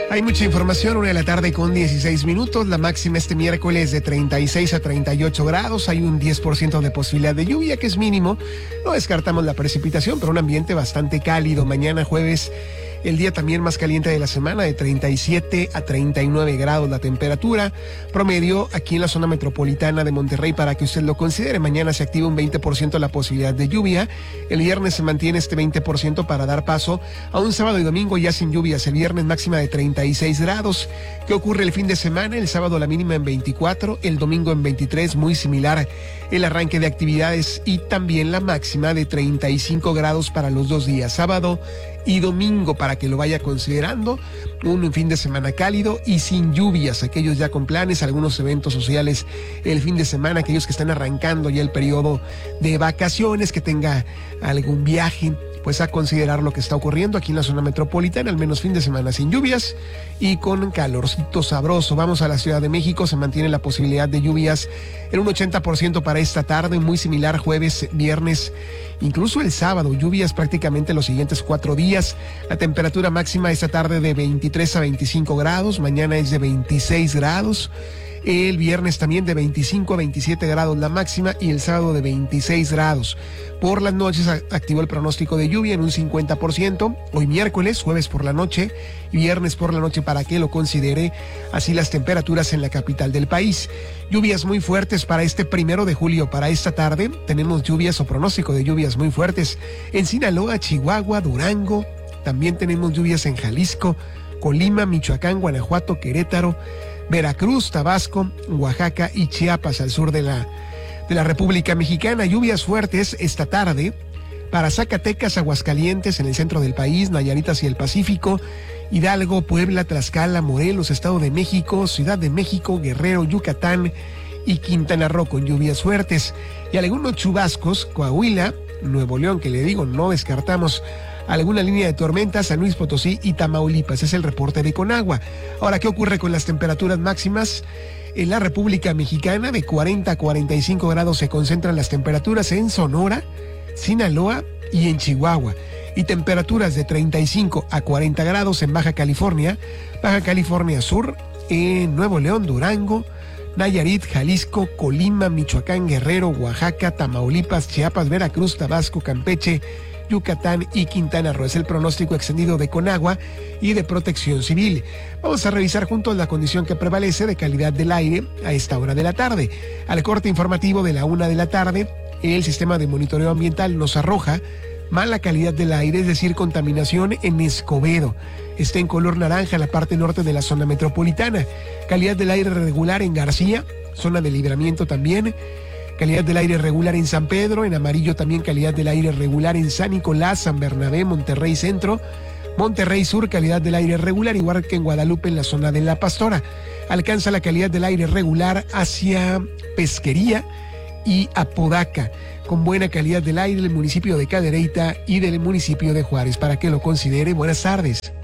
Hay mucha información, 1:16 p.m. La máxima este miércoles de 36 a 38 grados. Hay un 10% de posibilidad de lluvia, que es mínimo. No descartamos la precipitación, pero un ambiente bastante cálido. Mañana jueves, el día también más caliente de la semana, de 37 a 39 grados la temperatura. Promedio aquí en la zona metropolitana de Monterrey, para que usted lo considere. Mañana se activa un 20% la posibilidad de lluvia. El viernes se mantiene este 20% para dar paso a un sábado y domingo ya sin lluvias. El viernes máxima de 36 grados. ¿Qué ocurre el fin de semana? El sábado la mínima en 24, el domingo en 23, muy similar el arranque de actividades, y también la máxima de 35 grados para los 2 días, sábado y domingo, para que lo vaya considerando. Un fin de semana cálido y sin lluvias. Aquellos ya con planes, algunos eventos sociales el fin de semana, aquellos que están arrancando ya el periodo de vacaciones, que tenga algún viaje, pues a considerar lo que está ocurriendo aquí en la zona metropolitana. Al menos fin de semana sin lluvias y con calorcito sabroso. Vamos a la Ciudad de México, se mantiene la posibilidad de lluvias en un 80% para esta tarde, muy similar jueves, viernes, incluso el sábado. Lluvias prácticamente los siguientes 4 días. La temperatura máxima esta tarde de 23 a 25 grados, mañana es de 26 grados. El viernes también de 25 a 27 grados la máxima, y el sábado de 26 grados. Por las noches activó el pronóstico de lluvia en un 50%. Hoy miércoles, jueves por la noche y viernes por la noche, para que lo considere. Así las temperaturas en la capital del país. Lluvias muy fuertes para este 1 de julio. Para esta tarde tenemos lluvias o pronóstico de lluvias muy fuertes en Sinaloa, Chihuahua, Durango. También tenemos lluvias en Jalisco, Colima, Michoacán, Guanajuato, Querétaro, Veracruz, Tabasco, Oaxaca y Chiapas, al sur de la República Mexicana. Lluvias fuertes esta tarde para Zacatecas, Aguascalientes, en el centro del país, Nayarit hacia el Pacífico, Hidalgo, Puebla, Tlaxcala, Morelos, Estado de México, Ciudad de México, Guerrero, Yucatán y Quintana Roo, con lluvias fuertes. Y algunos chubascos, Coahuila, Nuevo León, que le digo, no descartamos alguna línea de tormentas, San Luis Potosí y Tamaulipas. Es el reporte de Conagua. Ahora, ¿qué ocurre con las temperaturas máximas? En la República Mexicana, de 40 a 45 grados se concentran las temperaturas en Sonora, Sinaloa y en Chihuahua. Y temperaturas de 35 a 40 grados en Baja California Sur, en Nuevo León, Durango, Nayarit, Jalisco, Colima, Michoacán, Guerrero, Oaxaca, Tamaulipas, Chiapas, Veracruz, Tabasco, Campeche, Yucatán y Quintana Roo. Es el pronóstico extendido de Conagua y de Protección Civil. Vamos a revisar juntos la condición que prevalece de calidad del aire a esta hora de la tarde. Al corte informativo de la 1 de la tarde, el sistema de monitoreo ambiental nos arroja mala calidad del aire, es decir, contaminación en Escobedo. Está en color naranja la parte norte de la zona metropolitana. Calidad del aire regular en García, zona de Libramiento también. Calidad del aire regular en San Pedro, en amarillo también calidad del aire regular en San Nicolás, San Bernabé, Monterrey Centro, Monterrey Sur, calidad del aire regular, igual que en Guadalupe en la zona de La Pastora. Alcanza la calidad del aire regular hacia Pesquería y Apodaca, con buena calidad del aire el municipio de Cadereyta y del municipio de Juárez, para que lo considere. Buenas tardes.